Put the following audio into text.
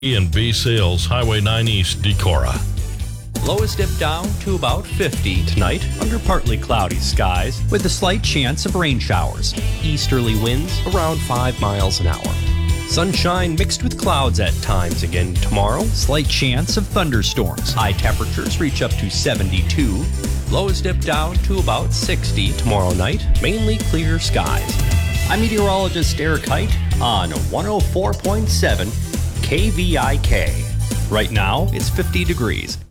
E&B Sales, Highway 9 East, Decorah. Lowest dip down to about 50 tonight under partly cloudy skies with a slight chance of rain showers. Easterly winds around 5 miles an hour. Sunshine mixed with clouds at times again tomorrow. Slight chance of thunderstorms. High temperatures reach up to 72. Lows dip down to about 60 tomorrow night. Mainly clear skies. I'm meteorologist Eric Height on 104.7 KVIK. Right now, it's 50 degrees.